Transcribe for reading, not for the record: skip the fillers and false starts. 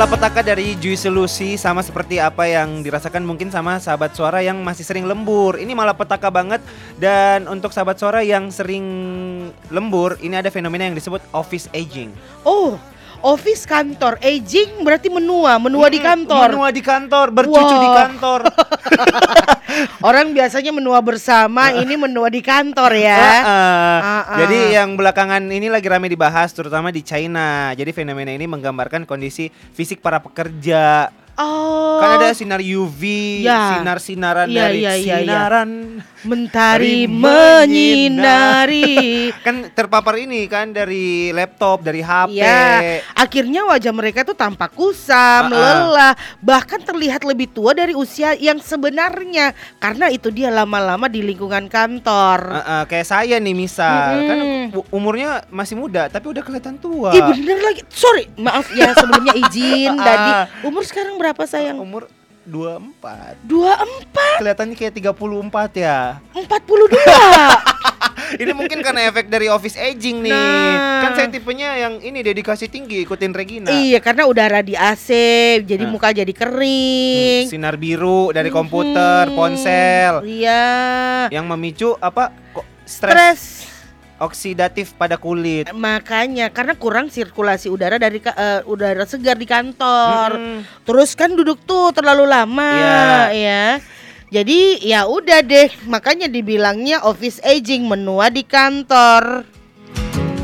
malapetaka dari Juicy Lucy sama seperti apa yang dirasakan mungkin sama sahabat suara yang masih sering lembur. Ini malapetaka banget. Dan untuk sahabat suara yang sering lembur, ini ada fenomena yang disebut office aging. Oh, office kantor, aging berarti menua di kantor. Menua di kantor, bercucu di kantor. Orang biasanya menua bersama, ini menua di kantor ya. Jadi yang belakangan ini lagi ramai dibahas terutama di China. Jadi fenomena ini menggambarkan kondisi fisik para pekerja. Kan ada sinar UV, sinar-sinaran dari sinaran mentari menyinari. Kan terpapar ini kan dari laptop, dari HP. Ya, akhirnya wajah mereka tuh tampak kusam, lelah, bahkan terlihat lebih tua dari usia yang sebenarnya. Karena itu dia lama-lama di lingkungan kantor. Kayak saya nih misal, kan umurnya masih muda tapi udah kelihatan tua. Ih bener lagi, sorry, maaf ya sebelumnya izin tadi. Umur sekarang berapa sayang? Umur 24. 24? Kelihatannya kayak 34 ya. 42. Ini mungkin karena efek dari office aging nih. Kan saya tipenya yang ini dedikasi tinggi ikutin Regina. Iya, karena udara di AC, jadi muka jadi kering. Sinar biru dari komputer, ponsel. Iya. Yang memicu apa? Stres oksidatif pada kulit. Makanya karena kurang sirkulasi udara dari udara segar di kantor. Terus kan duduk tuh terlalu lama ya. Jadi ya udah deh, makanya dibilangnya office aging, menua di kantor.